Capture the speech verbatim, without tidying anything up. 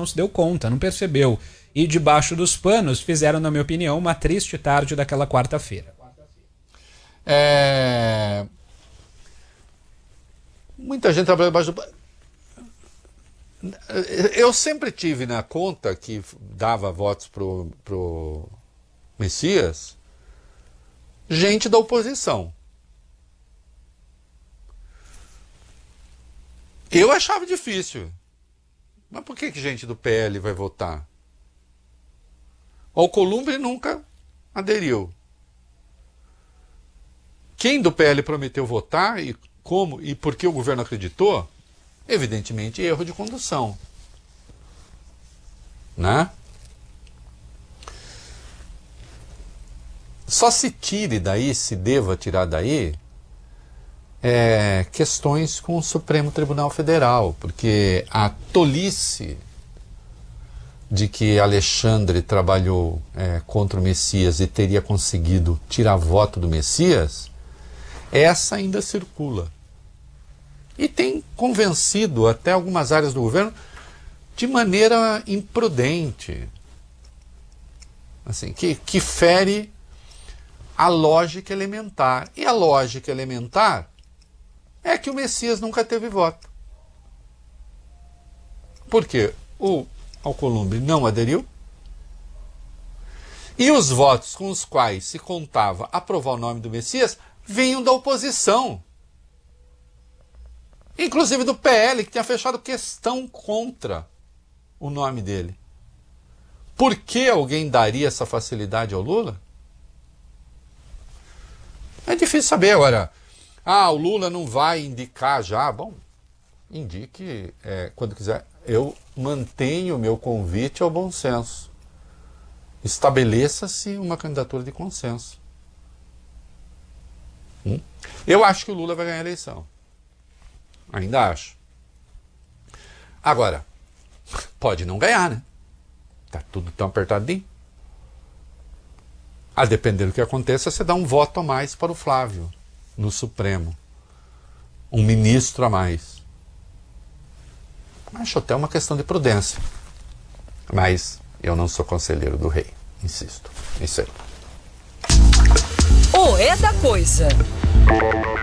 não se deu conta, não percebeu. E debaixo dos panos fizeram, na minha opinião, uma triste tarde daquela quarta-feira. É... Muita gente trabalha debaixo do... Eu sempre tive na conta que dava votos pro, pro Messias gente da oposição. Eu achava difícil. Mas por que que gente do P L vai votar? O Alcolumbre nunca aderiu. Quem do P L prometeu votar e como e por que o governo acreditou? Evidentemente, erro de condução. Né? Só se tire daí, se deva tirar daí, é, questões com o Supremo Tribunal Federal, porque a tolice de que Alexandre trabalhou é, contra o Messias e teria conseguido tirar voto do Messias, essa ainda circula. E tem convencido até algumas áreas do governo de maneira imprudente, assim, que, que fere a lógica elementar. E a lógica elementar é que o Messias nunca teve voto. Por quê? O Alcolumbre não aderiu, e os votos com os quais se contava aprovar o nome do Messias vinham da oposição. Inclusive do P L, que tinha fechado questão contra o nome dele. Por que alguém daria essa facilidade ao Lula? É difícil saber agora. Ah, o Lula não vai indicar já. Bom, indique é, quando quiser. Eu mantenho o meu convite ao bom senso. Estabeleça-se uma candidatura de consenso. Hum? Eu acho que o Lula vai ganhar a eleição. Ainda acho. Agora, pode não ganhar, né? Tá tudo tão apertadinho. A depender do que aconteça, você dá um voto a mais para o Flávio no Supremo. Um ministro a mais. Acho até uma questão de prudência. Mas eu não sou conselheiro do rei, insisto. Isso aí. O É da Coisa.